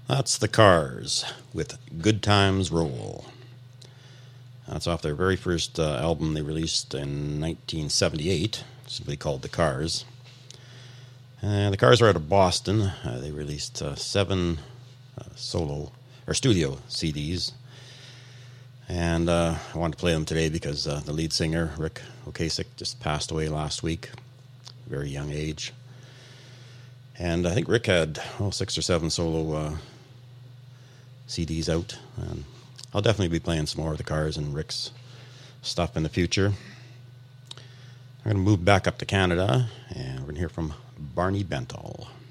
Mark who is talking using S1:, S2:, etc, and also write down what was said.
S1: That's the Cars with Good Times Roll. That's off their very first album they released in 1978, simply called The Cars. And the Cars are out of Boston. They released 7 solo or studio CDs. And I wanted to play them today because the lead singer, Rick Ocasek, just passed away last week, very young age. And I think Rick had 6 or 7 solo CDs out. And I'll definitely be playing some more of the Cars and Rick's stuff in the future. I'm going to move back up to Canada, and we're going to hear from Barney Bentall.